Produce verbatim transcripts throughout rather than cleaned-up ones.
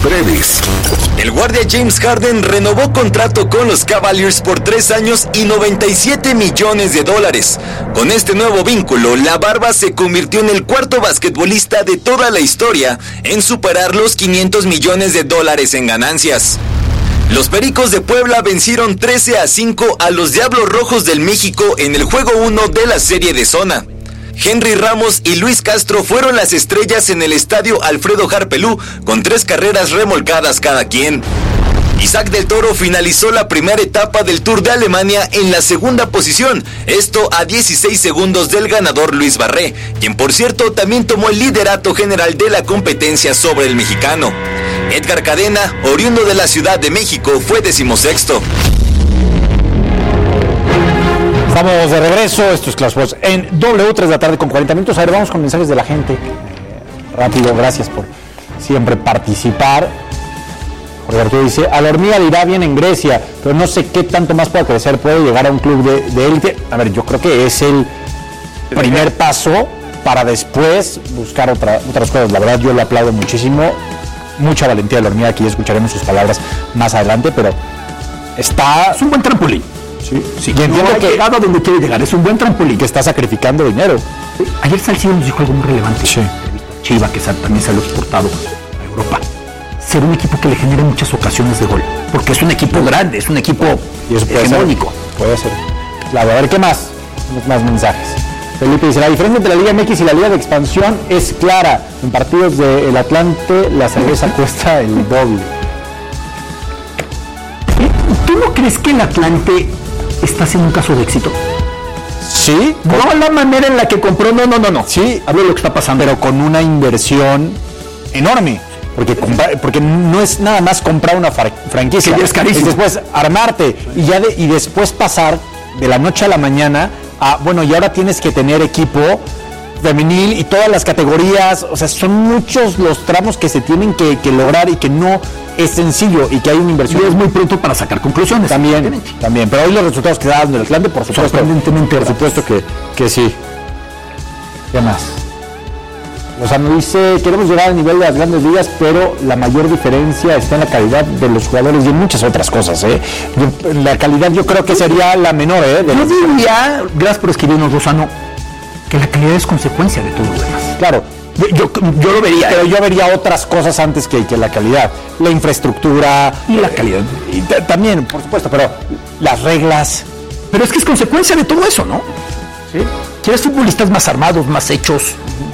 breves. El guardia James Harden renovó contrato con los Cavaliers por tres años y noventa y siete millones de dólares. Con este nuevo vínculo, la Barba se convirtió en el cuarto basquetbolista de toda la historia en superar los quinientos millones de dólares en ganancias. Los Pericos de Puebla vencieron trece a cinco a los Diablos Rojos del México en el juego uno de la serie de zona. Henry Ramos y Luis Castro fueron las estrellas en el estadio Alfredo Harpelú, con tres carreras remolcadas cada quien. Isaac del Toro finalizó la primera etapa del Tour de Alemania en la segunda posición, esto a dieciséis segundos del ganador Luis Barré, quien por cierto también tomó el liderato general de la competencia sobre el mexicano. Edgar Cadena, oriundo de la Ciudad de México, fue decimosexto. Estamos de regreso, esto es Clash Sports en W, tres de la tarde con cuarenta minutos. A ver, vamos con mensajes de la gente. Eh, rápido, gracias por siempre participar. Jorge Arturo dice, a la hormiga le irá bien en Grecia, pero no sé qué tanto más pueda crecer, puede llegar a un club de, de élite. A ver, yo creo que es el primer paso para después buscar otra, otras cosas. La verdad, yo le aplaudo muchísimo, mucha valentía de la hormiga, aquí escucharemos sus palabras más adelante, pero está... Es un buen trampolín. Sí, sí. Y entiendo no ha que llegado a donde quiere llegar, es un buen trampolín. Que está sacrificando dinero. Sí. Ayer Salcido nos dijo algo muy relevante. Sí. Chiva, que también se lo ha exportado a Europa. Ser un equipo que le genere muchas ocasiones de gol. Porque es un equipo grande, es un equipo y eso puede hegemónico. Ser, puede ser. Claro, a ver, ¿qué más? Más mensajes. Felipe dice, la diferencia entre la Liga M X y la Liga de Expansión es clara. En partidos del Atlante, la cerveza cuesta el doble. ¿Tú no crees que el Atlante está haciendo un caso de éxito? Sí. No la manera en la que compró, no, no, no, no. Sí, hablo de lo que está pasando. Pero con una inversión enorme. Porque, comprar, porque no es nada más comprar una franquicia. Que es carísimo. Es después armarte y, ya de, y después pasar de la noche a la mañana a, bueno, y ahora tienes que tener equipo femenil y todas las categorías. O sea, son muchos los tramos que se tienen que, que lograr y que no es sencillo y que hay una inversión. Y es muy pronto para sacar conclusiones. También, también. Pero hoy los resultados que da el Atlante, por supuesto, sorprendentemente, por supuesto que, que sí. ¿Qué más? Lozano dice, queremos llegar al nivel de las grandes ligas, pero la mayor diferencia está en la calidad de los jugadores y en muchas otras cosas, ¿eh? Yo, la calidad yo creo que sería la menor, ¿eh? Yo diría, gracias por escribirnos, Lozano, que la calidad es consecuencia de todo lo demás. Claro. Yo, yo, yo lo vería, pero yo vería otras cosas antes que, que la calidad, la infraestructura y la calidad y t- también, por supuesto, pero las reglas. Pero es que es consecuencia de todo eso, ¿no? Sí. ¿Quieres futbolistas más armados, más hechos?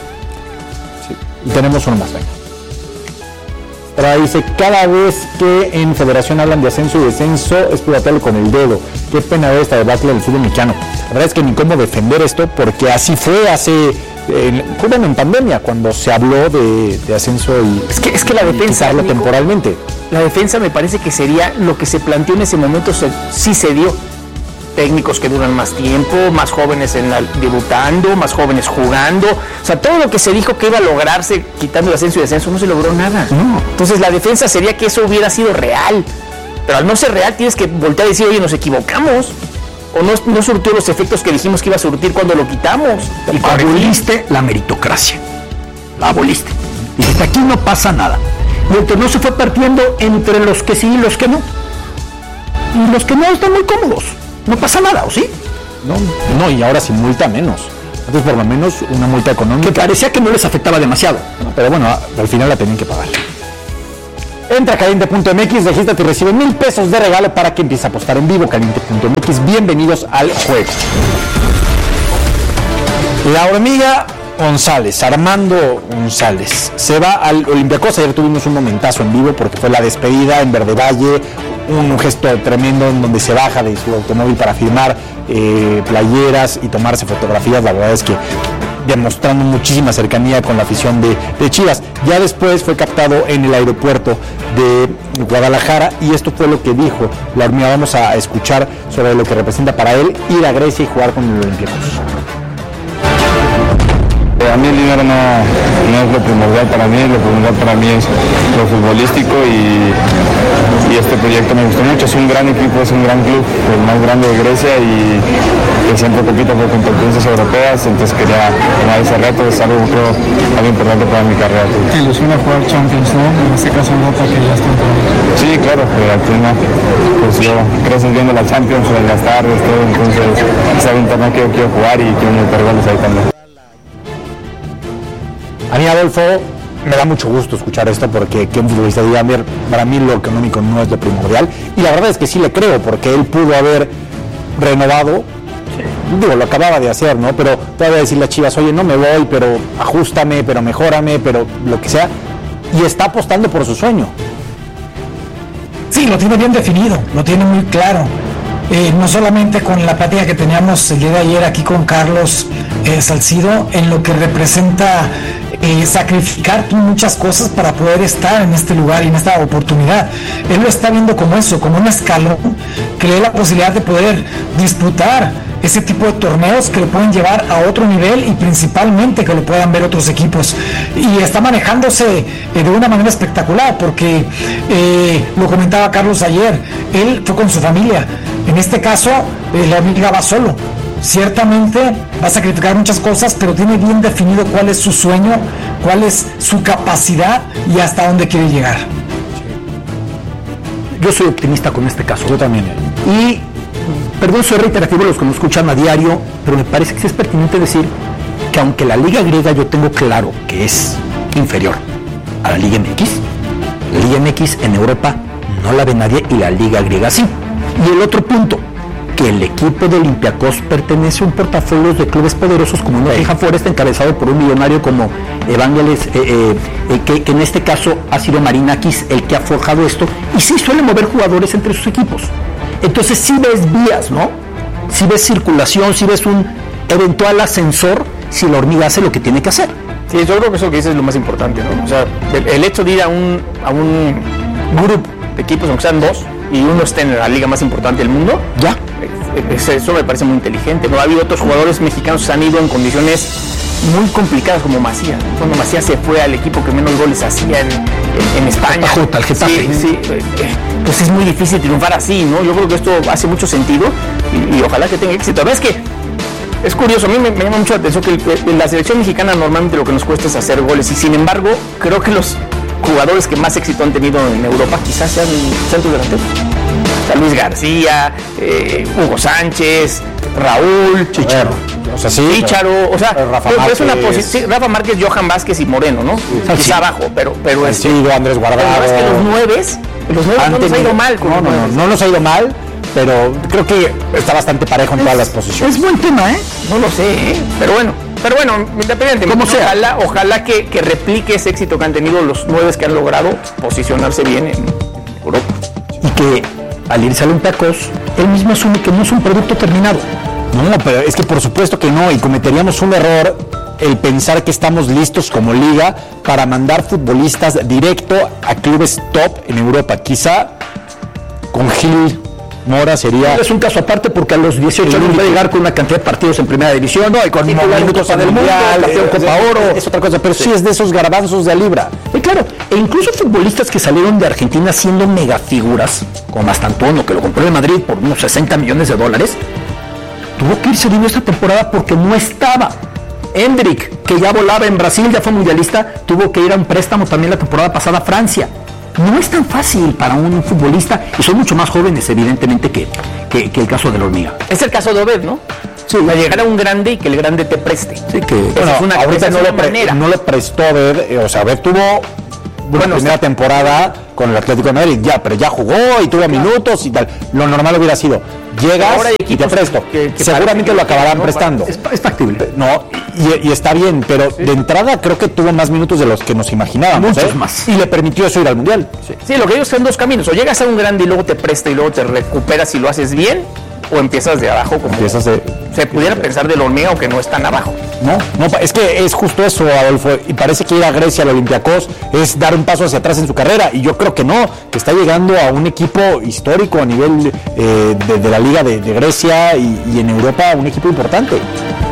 Sí. Y tenemos uno más. Venga. Pero dice, cada vez que en Federación hablan de ascenso y descenso es pivotarlo con el dedo. Qué pena ver esta debacle del fútbol mexicano. La verdad es que ni cómo defender esto, porque así fue hace... Eh, bueno, en pandemia, cuando se habló de, de ascenso y... Es que, es que la defensa... Nico, temporalmente. La defensa me parece que sería lo que se planteó en ese momento, se, sí se dio. Técnicos que duran más tiempo, más jóvenes en la, debutando, más jóvenes jugando. O sea, todo lo que se dijo que iba a lograrse quitando el ascenso y descenso no se logró nada. No. Entonces la defensa sería que eso hubiera sido real. Pero al no ser real tienes que voltear y decir, oye, nos equivocamos. O no, no surtió los efectos que dijimos que iba a surtir cuando lo quitamos. Y aboliste la meritocracia. La aboliste. Dijiste, aquí no pasa nada. Y el torneo se fue partiendo entre los que sí y los que no. Y los que no están muy cómodos. No pasa nada, ¿o sí? No, no, y ahora sin multa menos. Antes por lo menos una multa económica. Que parecía que no les afectaba demasiado. No, pero bueno, al final la tenían que pagar. Entra a caliente punto m x, regístrate y recibe mil pesos de regalo para que empieces a apostar en vivo. caliente punto m x, bienvenidos al juego. La hormiga González, Armando González, se va al Olympiacos. Ayer tuvimos un momentazo en vivo porque fue la despedida en Verde Valle, un gesto tremendo en donde se baja de su automóvil para firmar eh, playeras y tomarse fotografías. La verdad es que demostrando muchísima cercanía con la afición de, de Chivas. Ya después fue captado en el aeropuerto de Guadalajara y esto fue lo que dijo la hormiga. Vamos a escuchar sobre lo que representa para él ir a Grecia y jugar con el Olympiacos. a mí el dinero no, no es lo primordial para mí, lo primordial para mí es lo futbolístico y, y este proyecto me gustó mucho. Es un gran equipo, es un gran club, el más grande de Grecia y que siempre compite por competencias europeas, entonces quería tomar ese reto, es algo, creo, algo importante para mi carrera. ¿Te ilusiona jugar Champions, no? En este caso Europa, que ya está en todo. Sí, claro, eh, al final pues yo creces viendo la Champions en las tardes, todo, entonces es algo interno que yo quiero jugar y quiero meter goles ahí también. A mí, Adolfo, me da mucho gusto escuchar esto porque que un futbolista diga, para mí lo económico no es lo primordial, y la verdad es que sí le creo, porque él pudo haber renovado, sí. digo, lo acababa de hacer, ¿no? Pero todavía decirle a Chivas, oye, no me voy, pero ajústame, pero mejórame, pero lo que sea, y está apostando por su sueño. Sí, lo tiene bien definido, lo tiene muy claro. Eh, no solamente con la plática que teníamos el día de ayer aquí con Carlos eh, Salcido, en lo que representa eh, sacrificar muchas cosas para poder estar en este lugar y en esta oportunidad. Él lo está viendo como eso, como un escalón que le da la posibilidad de poder disputar ese tipo de torneos que lo pueden llevar a otro nivel y principalmente que lo puedan ver otros equipos. Y está manejándose eh, de una manera espectacular porque eh, lo comentaba Carlos ayer, él fue con su familia. En este caso, eh, la amiga va solo. Ciertamente va a sacrificar muchas cosas, pero tiene bien definido cuál es su sueño, cuál es su capacidad y hasta dónde quiere llegar. Yo soy optimista con este caso. Yo también. Y, perdón, soy reiterativo los que nos escuchan a diario, pero me parece que sí es pertinente decir que aunque la Liga griega yo tengo claro que es inferior a la Liga M X, la Liga M X en Europa no la ve nadie y la Liga griega sí. Y el otro punto, que el equipo de Olympiacos pertenece a un portafolio de clubes poderosos como Nottingham Forest, encabezado por un millonario como Evangelos, eh, eh, eh, que, que en este caso ha sido Marinakis el que ha forjado esto, y sí suele mover jugadores entre sus equipos. Entonces sí ves vías, ¿no? Sí ves circulación, sí ves un eventual ascensor si la hormiga hace lo que tiene que hacer. Sí, yo creo que eso que dices es lo más importante, ¿no? O sea, el, el hecho de ir a un, a un grupo de equipos, aunque sean dos, y uno esté en la liga más importante del mundo, ya, eso me parece muy inteligente. No ha habido otros jugadores mexicanos que han ido en condiciones muy complicadas como Macías. Cuando Macías se fue al equipo que menos goles hacía en, en, en España. Jota, el Getafe. Sí, sí, pues es muy difícil triunfar así, ¿no? Yo creo que esto hace mucho sentido y, y ojalá que tenga éxito. La verdad es que es curioso, a mí me, me llama mucho la atención que el, el, la selección mexicana normalmente lo que nos cuesta es hacer goles y sin embargo creo que los jugadores que más éxito han tenido en Europa quizás sean centros delanteros. O sea, Luis García, eh, Hugo Sánchez, Raúl, Chicharo. O sea, sí, Chicharo, o sea, Rafa pero, pero Márquez, es una posición, sí, Rafa Márquez, Johan Vázquez y Moreno, ¿no? Sí, quizá sí. abajo, pero pero es sí, Andrés Guardado. Pero es que los nueves, los nueves no nos ha ido mal. No, no, no, no nos ha ido mal, pero creo que está bastante parejo en es, todas las posiciones. Es buen tema, ¿eh? No lo sé, ¿eh? Pero bueno, pero bueno, independientemente, como sea, ojalá, ojalá que, que replique ese éxito que han tenido los nueves que han logrado posicionarse bien en Europa. Y que al irse a Olympiacos, él mismo asume que no es un producto terminado. No, pero es que por supuesto que no, y cometeríamos un error el pensar que estamos listos como liga para mandar futbolistas directo a clubes top en Europa. Quizá con Gil Mora sería... Es un caso aparte porque a los dieciocho años va a llegar con una cantidad de partidos en primera división, no, y con minutos del Mundial, campeón Copa Oro, es otra cosa, pero sí, sí es de esos garbanzos de libra. Y claro, e incluso futbolistas que salieron de Argentina siendo megafiguras, como Mastantuono, que lo compró en Madrid por unos sesenta millones de dólares, tuvo que ir cedido esta temporada porque no estaba. Hendrik, que ya volaba en Brasil, ya fue mundialista, tuvo que ir a un préstamo también la temporada pasada a Francia. No es tan fácil para un futbolista, y son mucho más jóvenes, evidentemente, que, que, que el caso de la hormiga. Es el caso de Obed, ¿no? Sí. Va a llegar a un grande y que el grande te preste. Sí, que bueno, es una, ahorita no, lo pre, no le prestó Obed, eh, o sea, Obed tuvo una bueno, primera está... temporada con el Atlético de Madrid, ya, pero ya jugó y tuvo claro. minutos y tal. Lo normal hubiera sido, llegas y te presto. Que, que seguramente lo acabarán no, prestando. Es, es factible. No, y, y está bien, pero sí. de entrada creo que tuvo más minutos de los que nos imaginábamos. Muchos ¿eh? más. Y le permitió eso ir al Mundial. Sí. sí, lo que digo son dos caminos. O llegas a un grande y luego te presta y luego te recuperas y lo haces bien, o empiezas de abajo. Como empiezas de... Se pudiera pensar del hormiga, aunque no es tan abajo. No, no, es que es justo eso, Adolfo, y parece que ir a Grecia, al Olympiacos, es dar un paso hacia atrás en su carrera, y yo creo que no, que está llegando a un equipo histórico a nivel eh, de, de la Liga de, de Grecia y, y en Europa un equipo importante.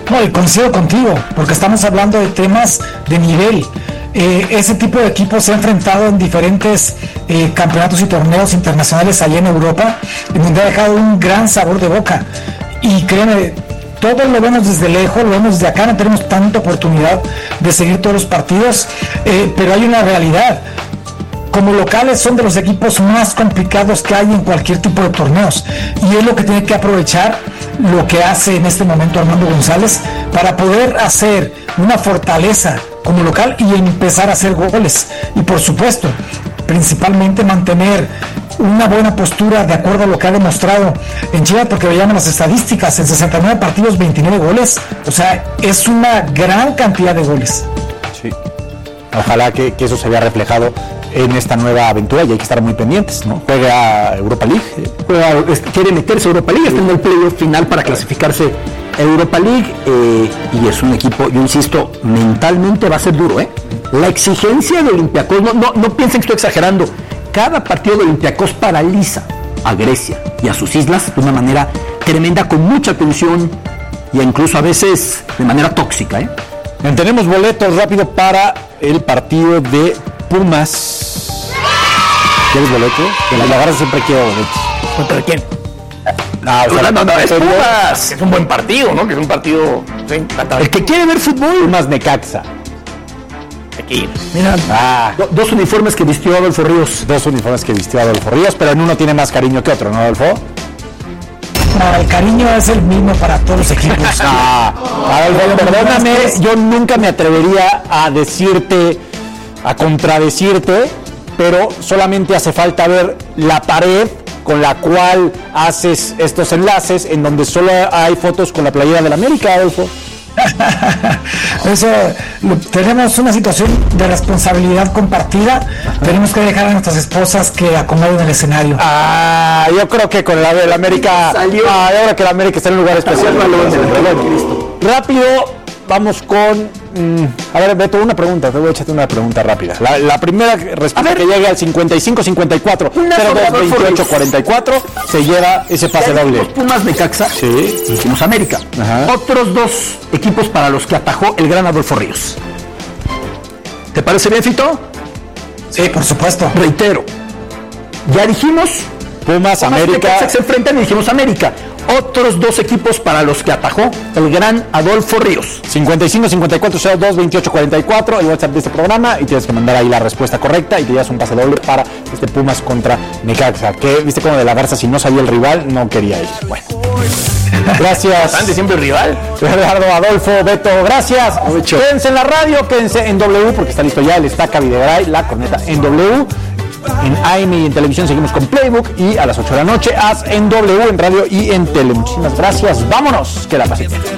No, y coincido contigo, porque estamos hablando de temas de nivel. Eh, ese tipo de equipos se ha enfrentado en diferentes eh, campeonatos y torneos internacionales allá en Europa, en donde ha dejado un gran sabor de boca. Y créeme, todos lo vemos desde lejos, lo vemos desde acá, no tenemos tanta oportunidad de seguir todos los partidos, eh, pero hay una realidad. Como locales son de los equipos más complicados que hay en cualquier tipo de torneos, y es lo que tiene que aprovechar lo que hace en este momento Armando González para poder hacer una fortaleza como local y empezar a hacer goles, y por supuesto principalmente mantener una buena postura de acuerdo a lo que ha demostrado en Chivas, porque veíamos las estadísticas, en sesenta y nueve partidos, veintinueve goles, o sea, es una gran cantidad de goles. Sí. Ojalá que, que eso se vea reflejado en esta nueva aventura, y hay que estar muy pendientes, ¿no? Juega Europa League, juega, quiere meterse a Europa League, está en el playoff final para clasificarse a Europa League, eh, y es un equipo, yo insisto, mentalmente va a ser duro, ¿eh? La exigencia de Olympiacos, no, no, no piensen que estoy exagerando, cada partido de Olympiacos paraliza a Grecia y a sus islas de una manera tremenda, con mucha tensión y incluso a veces de manera tóxica, ¿eh? Tenemos boletos rápido para el partido de Pumas. ¿Quieres boletos? De la Garza siempre quiero boletos. ¿Contra quién? No, o sea, no, no, no, es Pumas. Es un buen partido, ¿no? Que es un partido... Sí, el que quiere ver fútbol, Pumas Necaxa. Aquí. Mira, ah, do, dos uniformes que vistió Adolfo Ríos. Dos uniformes que vistió Adolfo Ríos, pero en uno tiene más cariño que otro, ¿no, Adolfo? No, el cariño es el mismo para todos los equipos. Ah, Adolfo, perdóname, yo nunca me atrevería a decirte, a contradecirte, pero solamente hace falta ver la pared con la cual haces estos enlaces, en donde solo hay fotos con la playera del América, Adolfo. Eso, tenemos una situación de responsabilidad compartida. Tenemos que dejar a nuestras esposas que acomoden el escenario. Ah, yo creo que con la del América salió. Ah, ahora que el América está en un lugar especial. Rápido, vamos con mmm, a ver, Beto, una pregunta. Te voy a echarte una pregunta rápida. La, la primera respuesta que llegue al cincuenta y cinco cincuenta y cuatro cero dos veintiocho cuarenta y cuatro se lleva ese pase doble. Los Pumas Necaxa, sí, dijimos América. Ajá. Otros dos equipos para los que atajó el gran Adolfo Ríos. ¿Te parece bien, Fito? Sí, por supuesto. Reitero, ya dijimos Pumas, Pumas América. Necaxa se enfrentan y dijimos América. Otros dos equipos para los que atajó el gran Adolfo Ríos. cincuenta y cinco cincuenta y cuatro cero dos veintiocho cuarenta y cuatro, el WhatsApp de este programa, y tienes que mandar ahí la respuesta correcta y te llevas un pase doble para este Pumas contra Necaxa. Que viste como de la Garza, si no sabía el rival, no quería ir. Bueno. Gracias. Bastante siempre el rival. Gerardo, Adolfo, Beto, gracias. Mucho. Quédense en la radio, quédense en W, porque está listo ya el Estaca Videgaray, la corneta en W. En A M y en televisión seguimos con Playbook, y a las ocho de la noche haz en W, en radio y en tele. Muchísimas gracias, vámonos, que la pasen bien.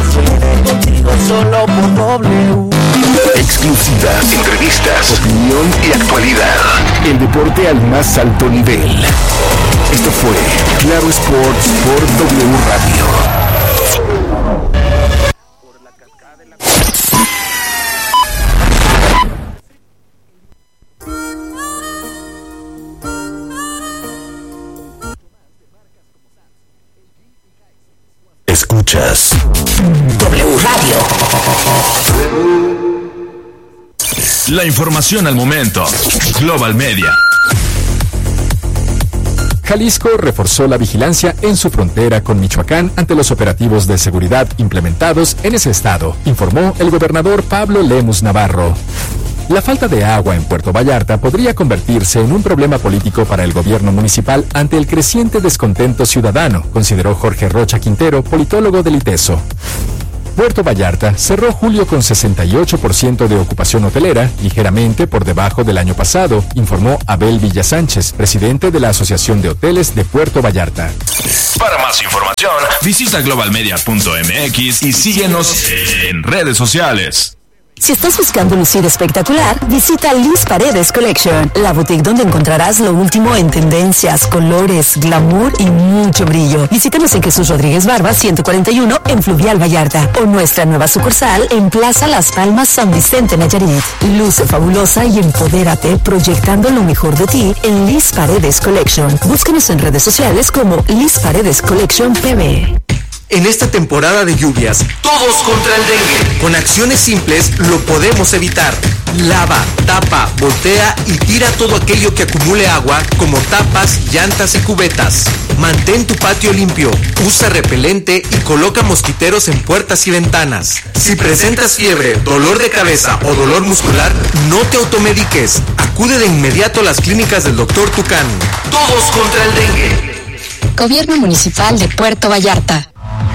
Exclusivas, entrevistas, opinión y actualidad. El deporte al más alto nivel. Esto fue Claro Sports por W Radio. Escuchas W Radio. La información al momento. Global Media. Jalisco reforzó la vigilancia en su frontera con Michoacán ante los operativos de seguridad implementados en ese estado, informó el gobernador Pablo Lemus Navarro. La falta de agua en Puerto Vallarta podría convertirse en un problema político para el gobierno municipal ante el creciente descontento ciudadano, consideró Jorge Rocha Quintero, politólogo del ITESO. Puerto Vallarta cerró julio con sesenta y ocho por ciento de ocupación hotelera, ligeramente por debajo del año pasado, informó Abel Villasánchez, presidente de la Asociación de Hoteles de Puerto Vallarta. Para más información, visita global media punto m x y síguenos en redes sociales. Si estás buscando lucir espectacular, visita Liz Paredes Collection, la boutique donde encontrarás lo último en tendencias, colores, glamour y mucho brillo. Visítanos en Jesús Rodríguez Barba ciento cuarenta y uno en Fluvial Vallarta, o nuestra nueva sucursal en Plaza Las Palmas San Vicente Nayarit. Luce fabulosa y empodérate proyectando lo mejor de ti en Liz Paredes Collection. Búscanos en redes sociales como Liz Paredes Collection P B. En esta temporada de lluvias, todos contra el dengue. Con acciones simples lo podemos evitar. Lava, tapa, voltea y tira todo aquello que acumule agua, como tapas, llantas y cubetas. Mantén tu patio limpio, usa repelente y coloca mosquiteros en puertas y ventanas. Si presentas fiebre, dolor de cabeza o dolor muscular, no te automediques. Acude de inmediato a las clínicas del doctor Tucán. Todos contra el dengue. Gobierno Municipal de Puerto Vallarta.